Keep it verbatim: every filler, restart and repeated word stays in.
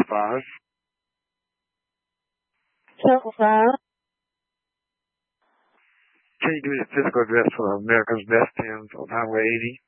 five. Channel five. Can you do me the physical address for America's Best Pins on Highway eighty?